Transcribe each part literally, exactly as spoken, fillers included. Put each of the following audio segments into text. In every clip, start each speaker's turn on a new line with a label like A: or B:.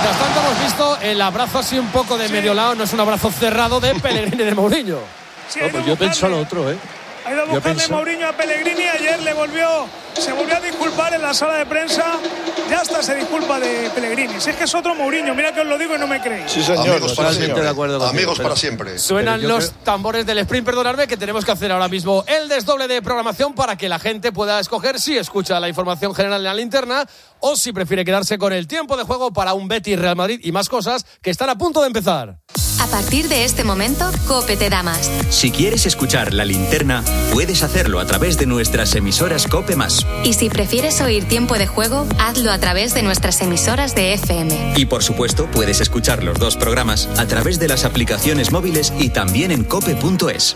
A: Mientras tanto hemos visto el abrazo así un poco de sí. medio lado, no es un abrazo cerrado de Pellegrini y de Mourinho.
B: Sí, no, pues yo pienso lo otro, ¿eh?
C: Ha ido a buscarle Mourinho a Pellegrini. Ayer le volvió, se volvió a disculpar en la sala de prensa. Ya hasta se disculpa de Pellegrini. Si es que es otro Mourinho, mira que os lo digo y no me creéis.
D: Sí, señor, amigos para siempre. De acuerdo contigo,
E: amigos
D: pero,
E: para siempre.
A: Suenan los
D: creo...
A: tambores del sprint, perdonadme, que tenemos que hacer ahora mismo el desdoble de programación para que la gente pueda escoger si escucha la información general en la linterna o si prefiere quedarse con el tiempo de juego para un Betis Real Madrid y más cosas que están a punto de empezar.
F: A partir de este momento, COPE te da más.
G: Si quieres escuchar la linterna, puedes hacerlo a través de nuestras emisoras COPE más.
F: Y si prefieres oír tiempo de juego, hazlo a través de nuestras emisoras de F M.
G: Y por supuesto, puedes escuchar los dos programas a través de las aplicaciones móviles y también en cope punto es.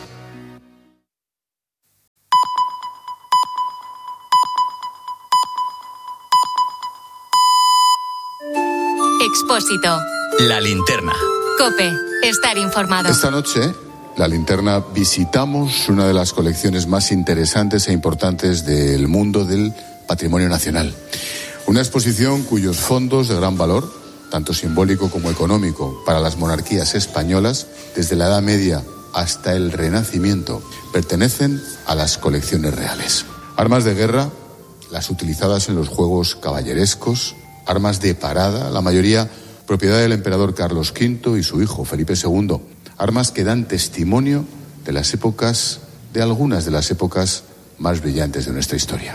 F: Expósito.
G: La linterna.
F: COPE. Estar informado.
H: Esta noche, la linterna, visitamos una de las colecciones más interesantes e importantes del mundo del patrimonio nacional. Una exposición cuyos fondos de gran valor, tanto simbólico como económico, para las monarquías españolas, desde la Edad Media hasta el Renacimiento, pertenecen a las colecciones reales. Armas de guerra, las utilizadas en los juegos caballerescos, armas de parada, la mayoría propiedad del emperador Carlos quinto y su hijo Felipe segundo, armas que dan testimonio de las épocas, de algunas de las épocas más brillantes de nuestra historia.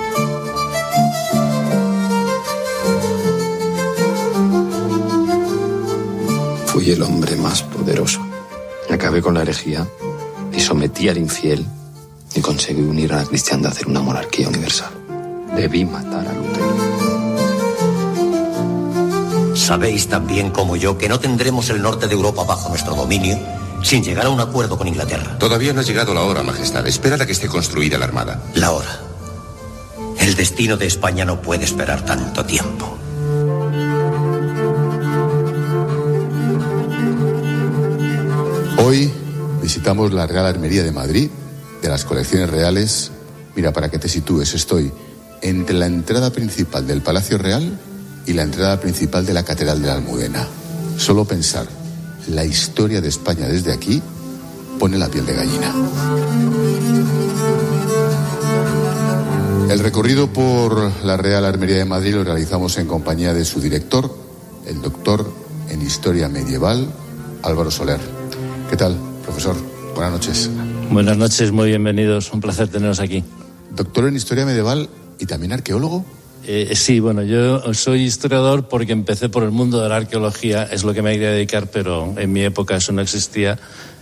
I: Fui el hombre más poderoso. Acabé con la herejía y sometí al infiel y conseguí unir a la cristiandad en una monarquía universal. Debí matar a Lutero.
J: Sabéis tan bien como yo que no tendremos el norte de Europa bajo nuestro dominio sin llegar a un acuerdo con Inglaterra.
K: Todavía no ha llegado la hora, Majestad. Esperad a que esté construida la armada.
J: La hora. El destino de España no puede esperar tanto tiempo.
H: Hoy visitamos la Real Armería de Madrid, de las colecciones reales. Mira, para que te sitúes, estoy entre la entrada principal del Palacio Real y la entrada principal de la Catedral de la Almudena. Solo pensar la historia de España desde aquí pone la piel de gallina. El recorrido por la Real Armería de Madrid lo realizamos en compañía de su director, el doctor en Historia Medieval, Álvaro Soler. ¿Qué tal, profesor? Buenas noches.
L: Buenas noches, muy bienvenidos. Un placer teneros aquí.
H: Doctor en Historia Medieval y también arqueólogo.
L: Eh, sí, bueno, yo soy historiador porque empecé por el mundo de la arqueología, es lo que me quería dedicar, pero en mi época eso no existía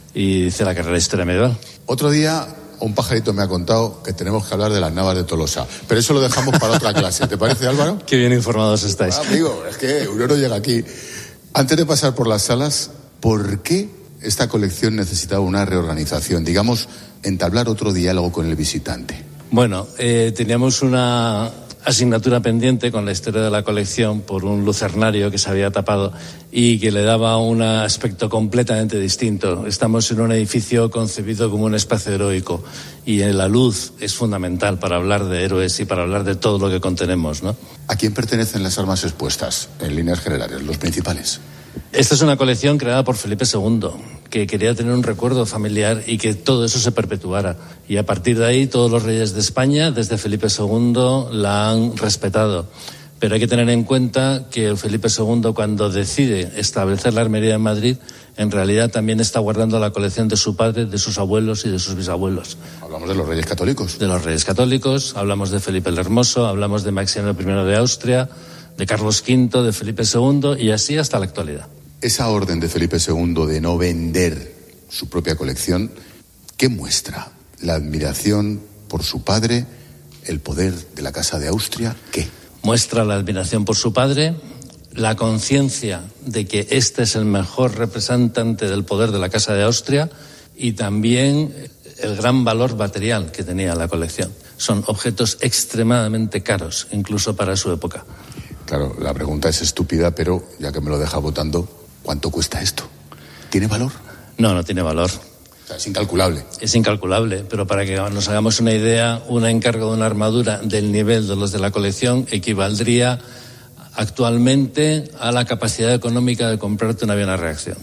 L: y hice la carrera de Historia Medieval.
H: Otro día un pajarito me ha contado que tenemos que hablar de las Navas de Tolosa, pero eso lo dejamos para otra clase. ¿Te parece, Álvaro?
L: Qué bien informados estáis.
H: Ah, amigo, es que uno no llega aquí. Antes de pasar por las salas, ¿por qué esta colección necesitaba una reorganización? Digamos, entablar otro diálogo con el visitante.
L: Bueno, eh, teníamos una asignatura pendiente con la historia de la colección por un lucernario que se había tapado y que le daba un aspecto completamente distinto. Estamos en un edificio concebido como un espacio heroico y la luz es fundamental para hablar de héroes y para hablar de todo lo que contenemos, ¿no?
H: ¿A quién pertenecen las armas expuestas, en líneas generales, los principales?
L: Esta es una colección creada por Felipe segundo, que quería tener un recuerdo familiar y que todo eso se perpetuara. Y a partir de ahí, todos los reyes de España, desde Felipe segundo, la han respetado. Pero hay que tener en cuenta que Felipe segundo, cuando decide establecer la armería en Madrid, en realidad también está guardando la colección de su padre, de sus abuelos y de sus bisabuelos.
H: Hablamos de los reyes católicos.
L: De los reyes católicos, hablamos de Felipe el Hermoso, hablamos de Maximiliano primero de Austria, de Carlos quinto, de Felipe segundo y así hasta la actualidad.
H: Esa orden de Felipe segundo de no vender su propia colección, ¿qué muestra? ¿La admiración por su padre? ¿El poder de la Casa de Austria? ¿Qué?
L: Muestra la admiración por su padre, la conciencia de que este es el mejor representante del poder de la Casa de Austria y también el gran valor material que tenía la colección. Son objetos extremadamente caros, incluso para su época.
H: Claro, la pregunta es estúpida, pero ya que me lo deja votando, ¿cuánto cuesta esto? ¿Tiene valor?
L: No, no tiene valor.
H: O sea, es incalculable.
L: Es incalculable, pero para que nos hagamos una idea, un encargo de una armadura del nivel de los de la colección equivaldría actualmente a la capacidad económica de comprarte una avión a reacción.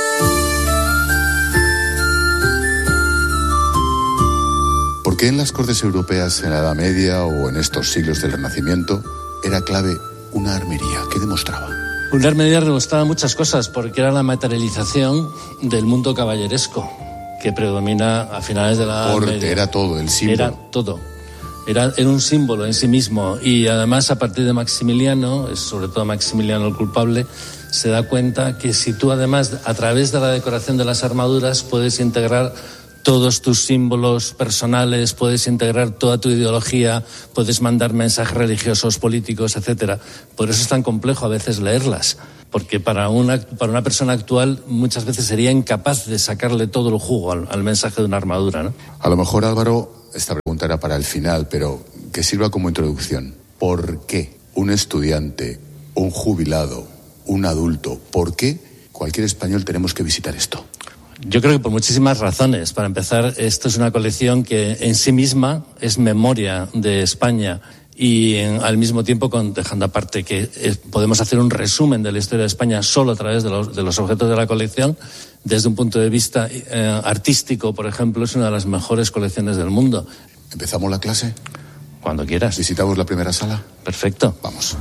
H: ¿Por qué en las cortes europeas en la Edad Media o en estos siglos del Renacimiento era clave una armería? ¿Qué demostraba?
L: Una armería demostraba muchas cosas, porque era la materialización del mundo caballeresco que predomina a finales de la Edad Media.
H: Era todo, el símbolo.
L: Era todo. Era, era un símbolo en sí mismo, y además a partir de Maximiliano, sobre todo Maximiliano el culpable, se da cuenta que si tú además a través de la decoración de las armaduras puedes integrar todos tus símbolos personales, puedes integrar toda tu ideología, puedes mandar mensajes religiosos, políticos, etcétera. Por eso es tan complejo a veces leerlas, porque para una, para una persona actual muchas veces sería incapaz de sacarle todo el jugo al, al mensaje de una armadura, ¿no?
H: A lo mejor, Álvaro, esta pregunta era para el final, pero que sirva como introducción. ¿Por qué un estudiante, un jubilado, un adulto, por qué cualquier español tenemos que visitar esto?
L: Yo creo que por muchísimas razones. Para empezar, esto es una colección que en sí misma es memoria de España y en, al mismo tiempo, con, dejando aparte que es, podemos hacer un resumen de la historia de España solo a través de los, de los objetos de la colección. Desde un punto de vista eh, artístico, por ejemplo, es una de las mejores colecciones del mundo.
H: ¿Empezamos la clase?
L: Cuando quieras.
H: ¿Visitamos la primera sala?
L: Perfecto.
H: Vamos.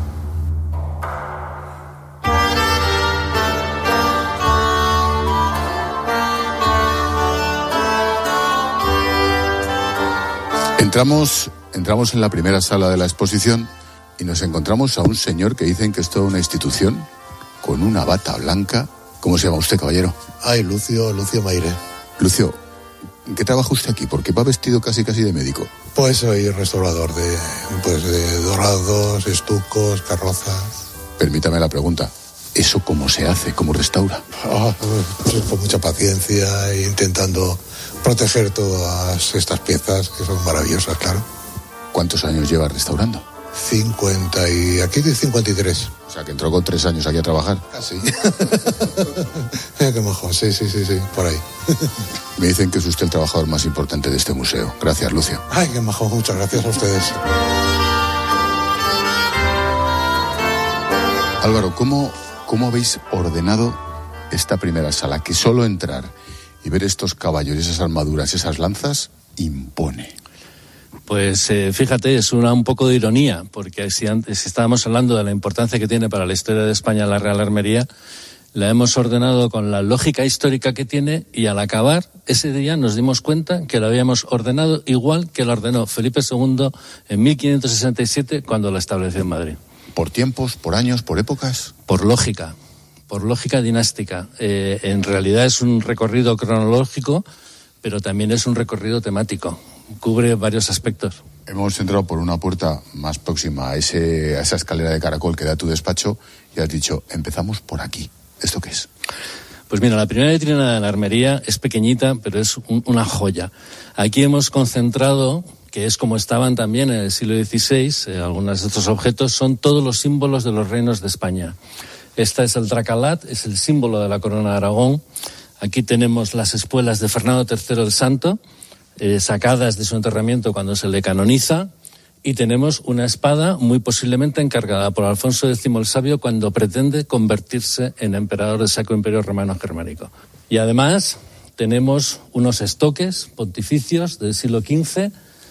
H: Entramos, entramos en la primera sala de la exposición y nos encontramos a un señor que dicen que es toda una institución, con una bata blanca. ¿Cómo se llama usted, caballero?
E: Ay, Lucio, Lucio Maire.
H: Lucio, ¿qué trabaja usted aquí? Porque va vestido casi casi de médico.
E: Pues soy restaurador de, pues de dorados, estucos, carrozas.
H: Permítame la pregunta. ¿Eso cómo se hace? ¿Cómo restaura?
E: Oh, pues con mucha paciencia e intentando proteger todas estas piezas que son maravillosas, claro.
H: ¿Cuántos años lleva restaurando?
E: cincuenta y... aquí de cincuenta y tres.
H: O sea, que entró con tres años aquí a trabajar.
E: Casi. Mira qué majo, sí, sí, sí, sí, por ahí.
H: Me dicen que es usted el trabajador más importante de este museo. Gracias, Lucio.
E: Ay, qué majo, muchas gracias a ustedes.
H: Álvaro, ¿cómo, cómo habéis ordenado esta primera sala? Que solo entrar y ver estos caballos, esas armaduras, esas lanzas, impone.
L: Pues eh, fíjate, es una un poco de ironía, porque si, antes, si estábamos hablando de la importancia que tiene para la historia de España la Real Armería, la hemos ordenado con la lógica histórica que tiene, y al acabar ese día nos dimos cuenta que la habíamos ordenado igual que la ordenó Felipe segundo en mil quinientos sesenta y siete cuando la estableció en Madrid.
H: ¿Por tiempos, por años, por épocas?
L: Por lógica, por lógica dinástica. Eh, en realidad es un recorrido cronológico, pero también es un recorrido temático. Cubre varios aspectos.
H: Hemos entrado por una puerta más próxima a, ese, a esa escalera de caracol que da a tu despacho y has dicho, empezamos por aquí. ¿Esto qué es?
L: Pues mira, la primera vitrina de la armería es pequeñita, pero es un, una joya. Aquí hemos concentrado, que es como estaban también en el siglo dieciséis, eh, algunos de estos objetos son todos los símbolos de los reinos de España. Esta es el dracalat, es el símbolo de la corona de Aragón. Aquí tenemos las espuelas de Fernando tercero el Santo, Eh, sacadas de su enterramiento cuando se le canoniza, y tenemos una espada muy posiblemente encargada por Alfonso décimo el Sabio cuando pretende convertirse en emperador del Sacro Imperio Romano Germánico. Y además tenemos unos estoques pontificios del siglo quince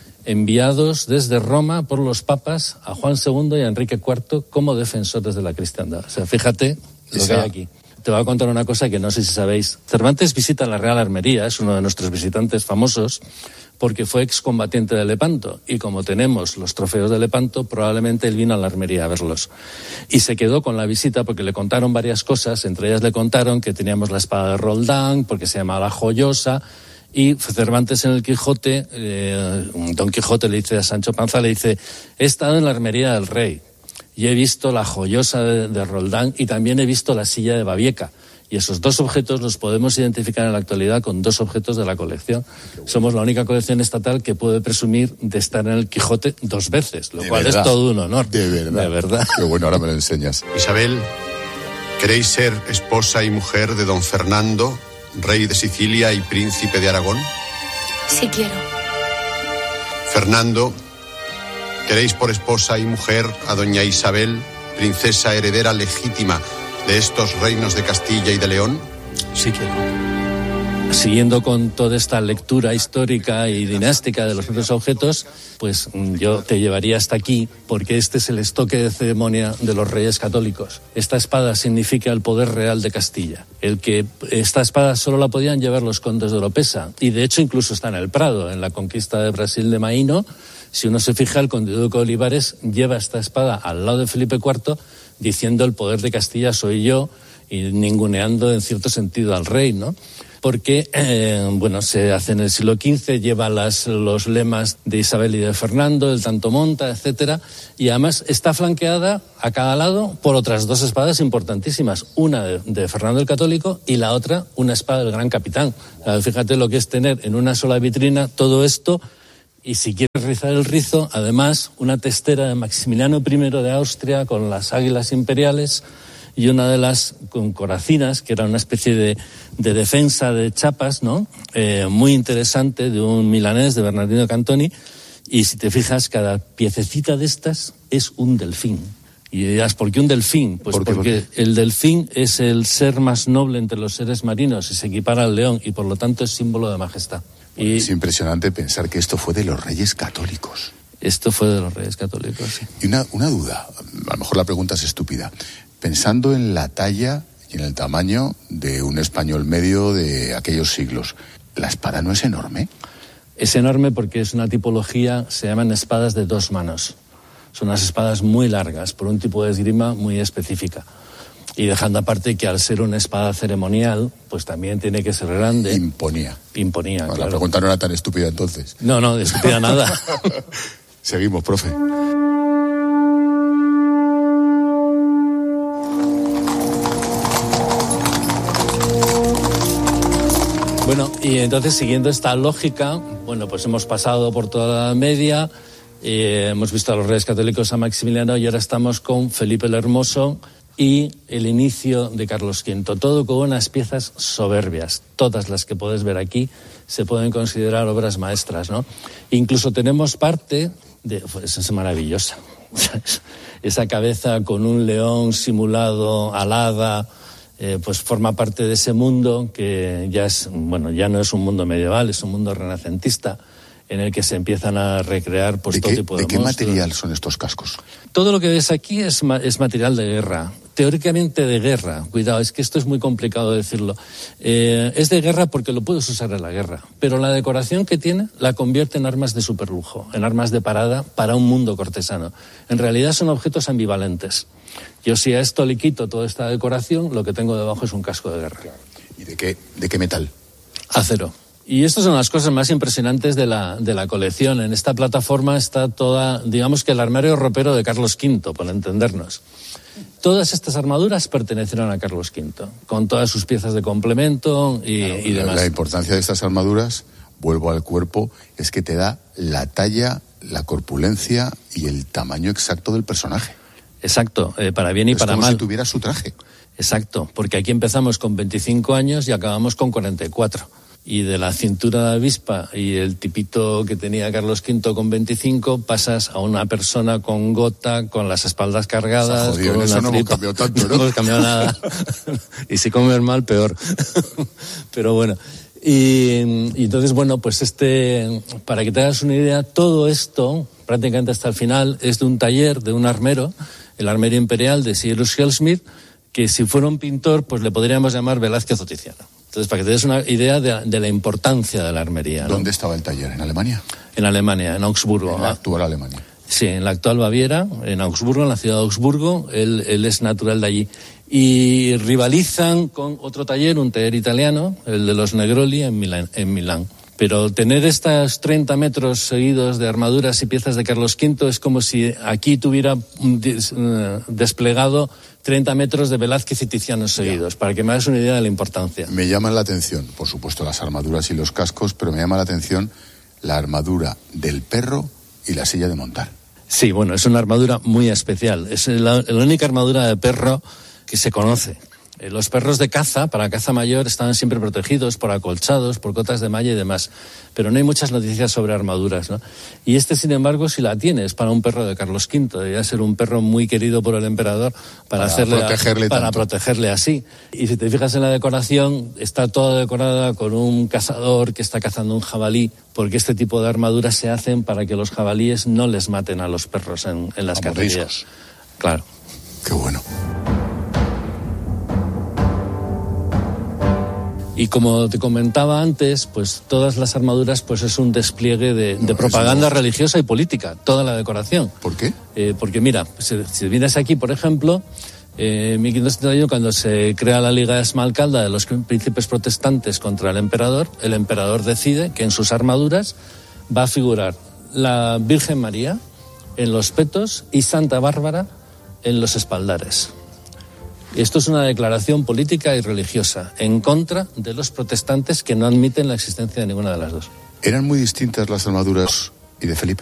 L: enviados desde Roma por los papas a Juan segundo y a Enrique cuarto como defensores de la cristiandad. O sea, fíjate lo
H: Esa...
L: que hay aquí. Te voy a contar una cosa que no sé si sabéis. Cervantes visita la Real Armería, es uno de nuestros visitantes famosos, porque fue excombatiente de Lepanto. Y como tenemos los trofeos de Lepanto, probablemente él vino a la Armería a verlos. Y se quedó con la visita porque le contaron varias cosas. Entre ellas le contaron que teníamos la espada de Roldán, porque se llamaba la Joyosa. Y Cervantes en el Quijote, eh, Don Quijote le dice a Sancho Panza, le dice, he estado en la Armería del Rey y he visto la Joyosa de, de Roldán y también he visto la silla de Babieca. Y esos dos objetos los podemos identificar en la actualidad con dos objetos de la colección. Somos la única colección estatal que puede presumir de estar en el Quijote dos veces, lo
H: de
L: cual
H: verdad.
L: Es todo un honor.
H: De verdad.
L: De verdad.
H: Qué bueno, ahora me lo enseñas.
M: Isabel, ¿queréis ser esposa y mujer de don Fernando, rey de Sicilia y príncipe de Aragón?
N: Sí quiero.
M: Fernando, ¿queréis por esposa y mujer a doña Isabel, princesa heredera legítima de estos reinos de Castilla y de León?
L: Sí, quiero. Siguiendo con toda esta lectura histórica y dinástica de los propios objetos, pues yo te llevaría hasta aquí, porque este es el estoque de ceremonia de los reyes católicos. Esta espada significa el poder real de Castilla. El que esta espada solo la podían llevar los condes de Oropesa, y de hecho incluso está en el Prado, en la conquista de Brasil de Maíno. Si uno se fija, el conde duque de Olivares lleva esta espada al lado de Felipe cuarto, diciendo el poder de Castilla soy yo, y ninguneando en cierto sentido al rey, ¿no? Porque, eh, bueno, se hace en el siglo quince, lleva las, los lemas de Isabel y de Fernando, el tanto monta, etcétera, y además está flanqueada a cada lado por otras dos espadas importantísimas, una de, de Fernando el Católico y la otra una espada del Gran Capitán. O sea, fíjate lo que es tener en una sola vitrina todo esto, y si quieres rizar el rizo, además, una testera de Maximiliano primero de Austria con las águilas imperiales, y una de las con coracinas, que era una especie de, de defensa de chapas, ¿no? Eh, muy interesante, de un milanés, de Bernardino Cantoni, y si te fijas, cada piececita de estas es un delfín. Y dirás, ¿por qué un delfín? Pues
H: ¿Por qué,
L: porque
H: por qué?
L: el delfín es el ser más noble entre los seres marinos y se equipara al león, y por lo tanto es símbolo de majestad. Y
H: es impresionante pensar que esto fue de los reyes católicos.
L: Esto fue de los reyes católicos, sí.
H: Y una, una duda, a lo mejor la pregunta es estúpida. Pensando en la talla y en el tamaño de un español medio de aquellos siglos, ¿la espada no es enorme?
L: Es enorme porque es una tipología, se llaman espadas de dos manos. Son unas espadas muy largas, por un tipo de esgrima muy específica. Y dejando aparte que al ser una espada ceremonial, pues también tiene que ser grande.
H: Imponía.
L: Imponía,
H: bueno,
L: claro.
H: La pregunta no era tan estúpida entonces.
L: No, no, de estúpida nada.
H: Seguimos, profe.
L: Bueno, y entonces siguiendo esta lógica, bueno, pues hemos pasado por toda la Edad Media, eh, hemos visto a los reyes católicos, a Maximiliano, y ahora estamos con Felipe el Hermoso y el inicio de Carlos quinto. Todo con unas piezas soberbias. Todas las que puedes ver aquí se pueden considerar obras maestras, ¿no? Incluso tenemos parte de... Pues es maravillosa. Esa cabeza con un león simulado, alada... Eh, pues forma parte de ese mundo que ya es, bueno, ya no es un mundo medieval, es un mundo renacentista en el que se empiezan a recrear pues, todo tipo de
H: ¿De qué
L: monstruos.
H: material son estos cascos?
L: Todo lo que ves aquí es, ma- es material de guerra, teóricamente de guerra. Cuidado, es que esto es muy complicado decirlo. Eh, es de guerra porque lo puedes usar en la guerra, pero la decoración que tiene la convierte en armas de superlujo, en armas de parada para un mundo cortesano. En realidad son objetos ambivalentes. Yo si a esto le quito toda esta decoración, lo que tengo debajo es un casco de guerra.
H: ¿Y de qué, de qué metal?
L: Acero. Y estas son las cosas más impresionantes de la, de la colección. En esta plataforma está toda, digamos que el armario ropero de Carlos quinto, por entendernos. Todas estas armaduras pertenecieron a Carlos quinto, con todas sus piezas de complemento y,
H: Claro,
L: y demás.
H: La importancia de estas armaduras, vuelvo al cuerpo, es que te da la talla, la corpulencia y el tamaño exacto del personaje.
L: Exacto, eh, para bien y
H: es
L: para
H: como
L: mal.
H: si tuviera su traje.
L: Exacto, porque aquí empezamos con veinticinco años y acabamos con cuarenta y cuatro. Y de la cintura de avispa y el tipito que tenía Carlos quinto con veinticinco, pasas a una persona con gota, con las espaldas cargadas.
H: Jodido,
L: con
H: en eso
L: una
H: no hemos
L: tripa.
H: cambiado tanto, ¿no?
L: No hemos cambiado nada. Y si comes mal, peor. Pero bueno. Y, y entonces, bueno, pues este, para que te hagas una idea, todo esto, prácticamente hasta el final, es de un taller, de un armero, el armero imperial de Cyrus Hellsmith, que si fuera un pintor, pues le podríamos llamar Velázquez o Tiziano. Entonces, para que te des una idea de, de la importancia de la armería, ¿no?
H: ¿Dónde estaba el taller? ¿En Alemania?
L: En Alemania, en Augsburgo.
H: En la actual Alemania.
L: Sí, en la actual Baviera, en Augsburgo, en la ciudad de Augsburgo. Él, él es natural de allí. Y rivalizan con otro taller, un taller italiano, el de los Negroli, en Milán. En Milán. Pero tener estos treinta metros seguidos de armaduras y piezas de Carlos quinto es como si aquí tuviera des, uh, desplegado treinta metros de Velázquez y Tiziano seguidos, ya. Para que me hagas una idea de la importancia.
H: Me llaman la atención, por supuesto, las armaduras y los cascos, pero me llama la atención la armadura del perro y la silla de montar.
L: Sí, bueno, es una armadura muy especial. Es la, la única armadura de perro que se conoce. Eh, los perros de caza, para caza mayor, estaban siempre protegidos por acolchados, por cotas de malla y demás. Pero no hay muchas noticias sobre armaduras, ¿no? Y este, sin embargo, sí la tiene. Es para un perro de Carlos quinto. Debería ser un perro muy querido por el emperador para,
H: para
L: hacerle
H: protegerle
L: a, para
H: tanto.
L: protegerle así. Y si te fijas en la decoración, está toda decorada con un cazador que está cazando un jabalí, porque este tipo de armaduras se hacen para que los jabalíes no les maten a los perros en, en las cacerías. Claro.
H: Qué bueno.
L: Y como te comentaba antes, pues todas las armaduras pues es un despliegue de, de propaganda religiosa y política, toda la decoración.
H: ¿Por qué?
L: Eh, porque mira, si, si vienes aquí, por ejemplo, eh, en mil quinientos setenta y uno, cuando se crea la Liga de Esmalcalda de los príncipes protestantes contra el emperador, el emperador decide que en sus armaduras va a figurar la Virgen María en los petos y Santa Bárbara en los espaldares. Esto es una declaración política y religiosa en contra de los protestantes que no admiten la existencia de ninguna de las dos.
H: ¿Eran muy distintas las armaduras y de Felipe?